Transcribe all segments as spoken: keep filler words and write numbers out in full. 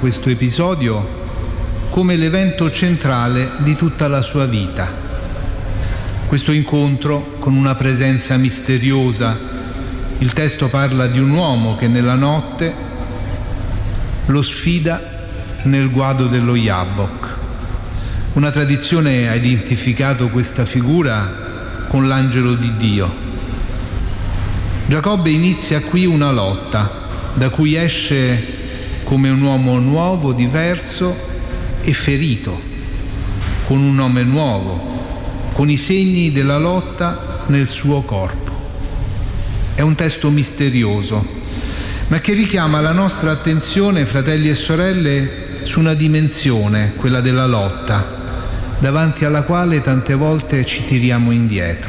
questo episodio come l'evento centrale di tutta la sua vita. Questo incontro con una presenza misteriosa. Il testo parla di un uomo che nella notte lo sfida nel guado dello Jabbok. Una tradizione ha identificato questa figura con l'angelo di Dio. Giacobbe inizia qui una lotta da cui esce come un uomo nuovo, diverso e ferito, con un nome nuovo, con i segni della lotta nel suo corpo. È un testo misterioso, ma che richiama la nostra attenzione, fratelli e sorelle, su una dimensione, quella della lotta, davanti alla quale tante volte ci tiriamo indietro.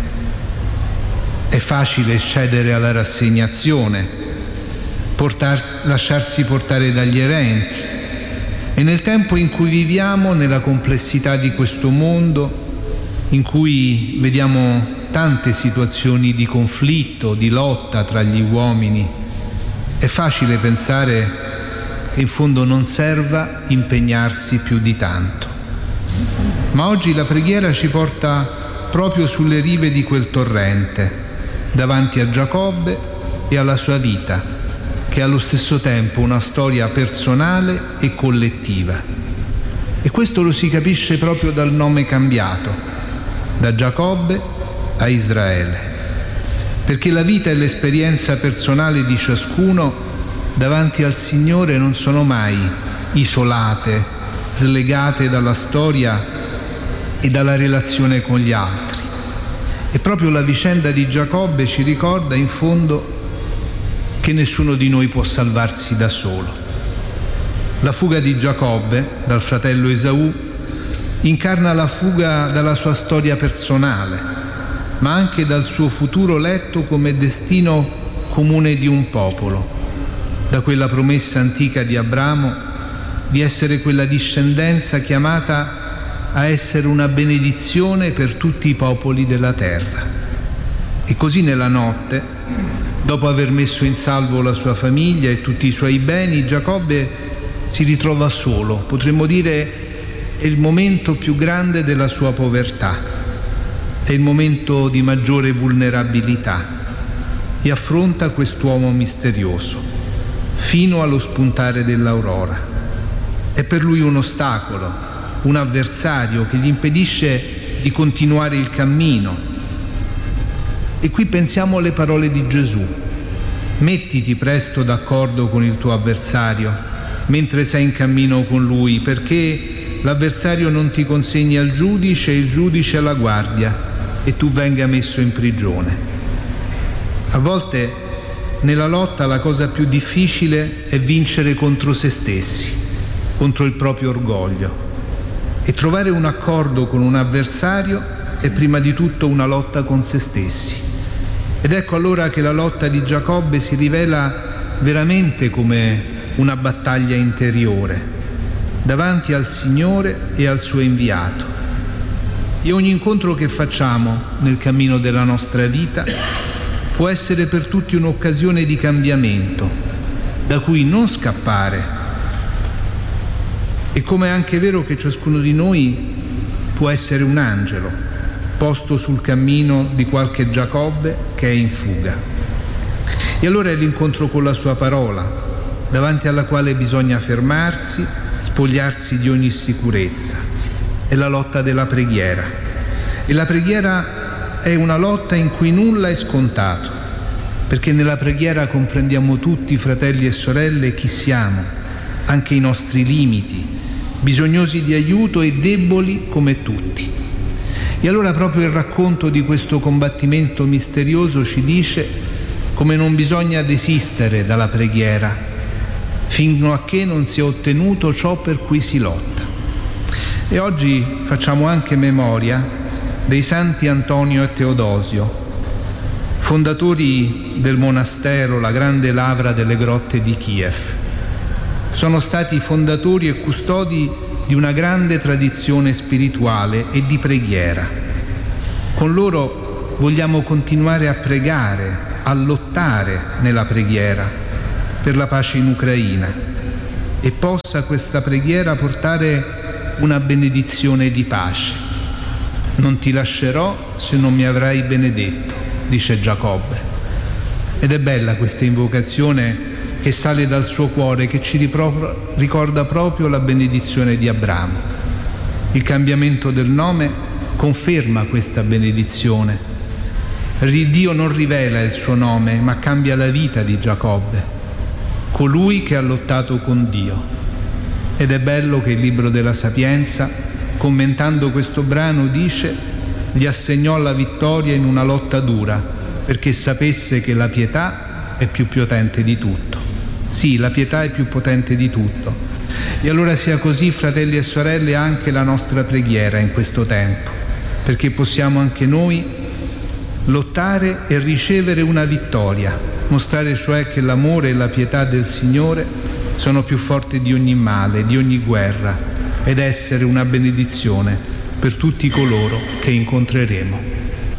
È facile cedere alla rassegnazione, portar, lasciarsi portare dagli eventi, e nel tempo in cui viviamo, nella complessità di questo mondo, in cui vediamo tante situazioni di conflitto, di lotta tra gli uomini, è facile pensare che in fondo non serva impegnarsi più di tanto. Ma oggi la preghiera ci porta proprio sulle rive di quel torrente, davanti a Giacobbe e alla sua vita, che è allo stesso tempo una storia personale e collettiva. E questo lo si capisce proprio dal nome cambiato, da Giacobbe a Israele, perché la vita e l'esperienza personale di ciascuno davanti al Signore non sono mai isolate, slegate dalla storia e dalla relazione con gli altri. E proprio la vicenda di Giacobbe ci ricorda in fondo che nessuno di noi può salvarsi da solo. La fuga di Giacobbe dal fratello Esaù incarna la fuga dalla sua storia personale, ma anche dal suo futuro letto come destino comune di un popolo, da quella promessa antica di Abramo di essere quella discendenza chiamata a essere una benedizione per tutti i popoli della terra. E così nella notte, dopo aver messo in salvo la sua famiglia e tutti i suoi beni, Giacobbe si ritrova solo. Potremmo dire è il momento più grande della sua povertà, è il momento di maggiore vulnerabilità, e affronta quest'uomo misterioso fino allo spuntare dell'aurora. È per lui un ostacolo, un avversario che gli impedisce di continuare il cammino. E qui pensiamo alle parole di Gesù: mettiti presto d'accordo con il tuo avversario mentre sei in cammino con lui, perché l'avversario non ti consegni al giudice e il giudice alla guardia e tu venga messo in prigione. A volte nella lotta la cosa più difficile è vincere contro se stessi, contro il proprio orgoglio, e trovare un accordo con un avversario è prima di tutto una lotta con se stessi. Ed ecco allora che la lotta di Giacobbe si rivela veramente come una battaglia interiore, davanti al Signore e al suo inviato. E ogni incontro che facciamo nel cammino della nostra vita può essere per tutti un'occasione di cambiamento, da cui non scappare. E come è anche vero che ciascuno di noi può essere un angelo posto sul cammino di qualche Giacobbe che è in fuga. E allora è l'incontro con la sua parola, davanti alla quale bisogna fermarsi, spogliarsi di ogni sicurezza. È la lotta della preghiera. E la preghiera è una lotta in cui nulla è scontato, perché nella preghiera comprendiamo tutti, fratelli e sorelle, chi siamo, anche i nostri limiti, bisognosi di aiuto e deboli come tutti. E allora proprio il racconto di questo combattimento misterioso ci dice come non bisogna desistere dalla preghiera fino a che non sia ottenuto ciò per cui si lotta. E oggi facciamo anche memoria dei santi Antonio e Teodosio, fondatori del monastero La Grande Lavra delle Grotte di Kiev. Sono stati fondatori e custodi di una grande tradizione spirituale e di preghiera. Con loro vogliamo continuare a pregare, a lottare nella preghiera per la pace in Ucraina. e possa questa preghiera portare una benedizione di pace. Non ti lascerò se non mi avrai benedetto, dice Giacobbe. Ed è bella questa invocazione che sale dal suo cuore, che ci ripro- ricorda proprio la benedizione di Abramo. Il cambiamento del nome conferma questa benedizione. Dio non rivela il suo nome, ma cambia la vita di Giacobbe, colui che ha lottato con Dio. Ed è bello che il Libro della Sapienza, commentando questo brano, dice: gli assegnò la vittoria in una lotta dura, perché sapesse che la pietà è più potente di tutto. Sì, la pietà è più potente di tutto. E allora sia così, fratelli e sorelle, anche la nostra preghiera in questo tempo, perché possiamo anche noi lottare e ricevere una vittoria, mostrare cioè che l'amore e la pietà del Signore sono più forti di ogni male, di ogni guerra, ed essere una benedizione per tutti coloro che incontreremo.